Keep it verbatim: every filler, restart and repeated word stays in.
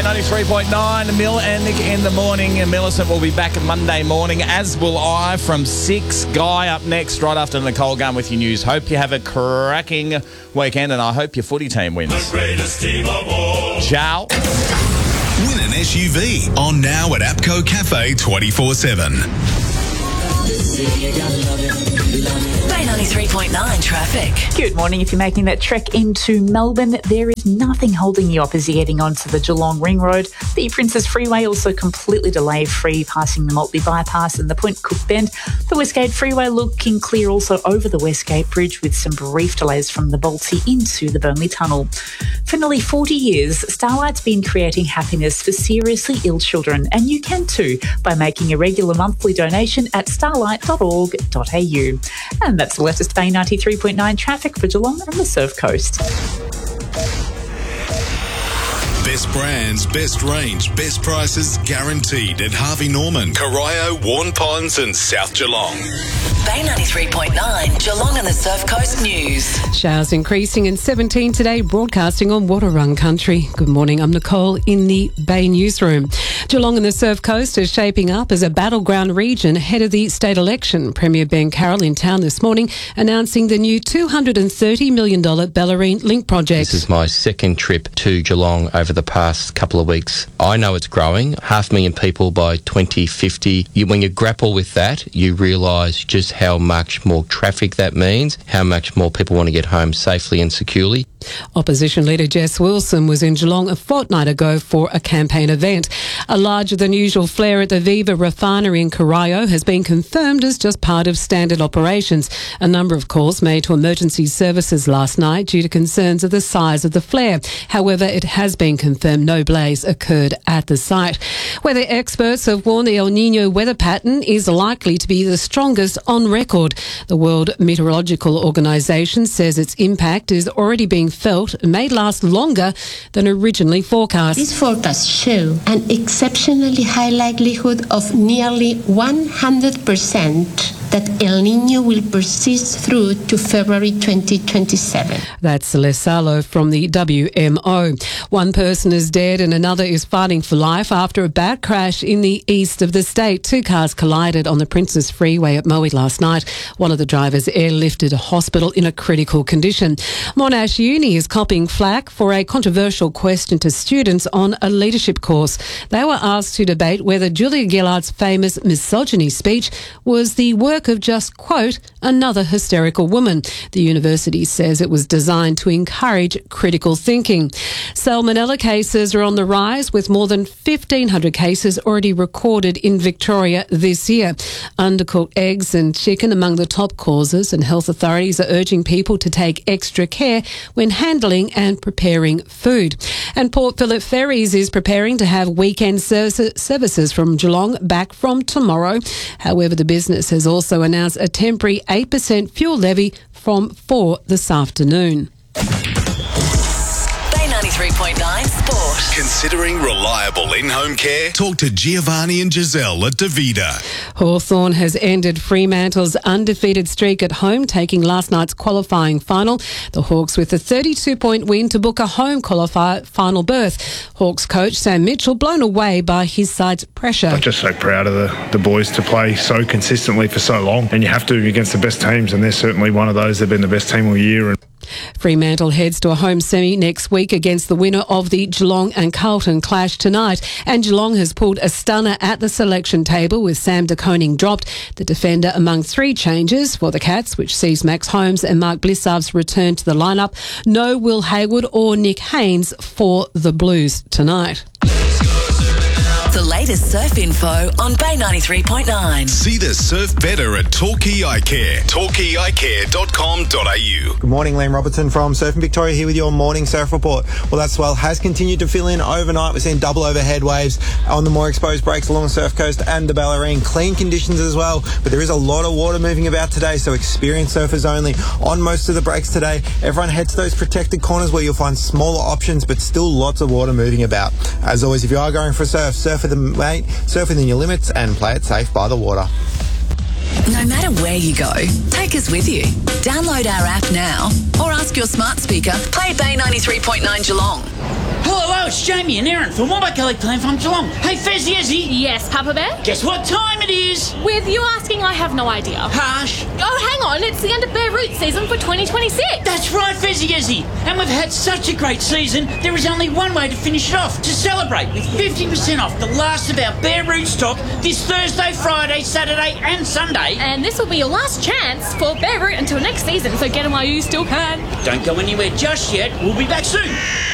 ninety-three point nine, Mill and Nick in the morning. And Millicent will be back Monday morning, as will I, from six. Guy up next, right after Nicole Gunn with your news. Hope you have a cracking weekend, and I hope your footy team wins. The greatest team of all. Ciao. Win an S U V on now at APCO Cafe twenty-four seven. Bay ninety-three point nine traffic. Good morning. If you're making that trek into Melbourne, there is nothing holding you up as you're heading onto the Geelong Ring Road. The Princess Freeway also completely delay free, passing the Maltby Bypass and the Point Cook Bend. The Westgate Freeway looking clear also over the Westgate Bridge, with some brief delays from the Balti into the Burnley Tunnel. For nearly forty years, Starlight's been creating happiness for seriously ill children, and you can too by making a regular monthly donation at starlight dot org dot a u. And that's the latest Bay ninety-three point nine traffic for Geelong and the Surf Coast. Best brands, best range, best prices guaranteed at Harvey Norman, Corio, Warn Ponds and South Geelong. Bay ninety-three point nine, Geelong and the Surf Coast News. Showers increasing in seventeen today, broadcasting on Wadawurrung country. Good morning, I'm Nicole in the Bay Newsroom. Geelong and the Surf Coast is shaping up as a battleground region ahead of the state election. Premier Ben Carroll in town this morning announcing the new two hundred thirty million dollars Bellarine Link project. This is my second trip to Geelong over the past couple of weeks. I know it's growing, half a million people by twenty fifty. You, when you grapple with that, you realise just how much more traffic that means, how much more people want to get home safely and securely. Opposition leader Jess Wilson was in Geelong a fortnight ago for a campaign event. A larger-than-usual flare at the Viva refinery in Corio has been confirmed as just part of standard operations. A number of calls made to emergency services last night due to concerns of the size of the flare. However, it has been confirmed no blaze occurred at the site. Weather experts have warned the El Nino weather pattern is likely to be the strongest on record. The World Meteorological Organization says its impact is already being felt and may last longer than originally forecast. These forecasts show an exceptionally high likelihood of nearly one hundred percent that El Nino will persist through to February twenty twenty-seven. That's Celeste Salo from the W M O. One person is dead and another is fighting for life after a bad crash in the east of the state. Two cars collided on the Princess Freeway at Moe last night. One of the drivers airlifted to hospital in a critical condition. Monash Uni is copping flack for a controversial question to students on a leadership course. They were asked to debate whether Julia Gillard's famous misogyny speech was the work of just, quote, another hysterical woman. The university says it was designed to encourage critical thinking. Salmonella cases are on the rise, with more than fifteen hundred cases already recorded in Victoria this year. Undercooked eggs and chicken among the top causes, and health authorities are urging people to take extra care when handling and preparing food. And Port Phillip Ferries is preparing to have weekend services from Geelong back from tomorrow. However, the business has also announced a temporary eight percent fuel levy from four this afternoon. Bay ninety-three point nine Sport. Considering reliable in-home care? Talk to Giovanni and Giselle at Davida. Hawthorn has ended Fremantle's undefeated streak at home, taking last night's qualifying final. The Hawks with a thirty-two point win to book a home qualifier final berth. Hawks coach Sam Mitchell blown away by his side's pressure. I'm just so proud of the, the boys to play so consistently for so long, and you have to against the best teams, and they're certainly one of those. They've been the best team all year. And Fremantle heads to a home semi next week against the winner of the Geelong and Carlton clash tonight. And Geelong has pulled a stunner at the selection table with Sam de Koning dropped, the defender among three changes for the Cats, which sees Max Holmes and Mark Blissarv's return to the lineup. No Will Hayward or Nick Haynes for the Blues tonight. The latest surf info on Bay ninety-three point nine. See the surf better at Torquay Eye Care. torquay eye care dot com dot a u. Good morning, Liam Robertson from Surfing Victoria here with your morning surf report. Well, that swell has continued to fill in overnight. We're seeing double overhead waves on the more exposed breaks along the Surf Coast and the Bellarine. Clean conditions as well, but there is a lot of water moving about today, so experienced surfers only on most of the breaks today. Everyone heads to those protected corners where you'll find smaller options, but still lots of water moving about. As always, if you are going for a surf, surf with the mate, surf within your limits and play it safe by the water. No matter where you go, take us with you. Download our app now or ask your smart speaker, play Bay ninety-three point nine Geelong. Hello Hello, it's Jamie and Aaron from Wombat Clan from Geelong. Hey, Fezzy Ezzy. Yes, Papa Bear? Guess what time it is? With you asking, I have no idea. Harsh. Oh, hang on, it's the end of Bear Root season for twenty twenty-six. That's right, Fezzy Ezzy. And we've had such a great season, there is only one way to finish it off, to celebrate with fifty percent off the last of our Bear Root stock this Thursday, Friday, Saturday and Sunday. And this will be your last chance for Bear Root until next season, so get them while you still can. Don't go anywhere just yet. We'll be back soon.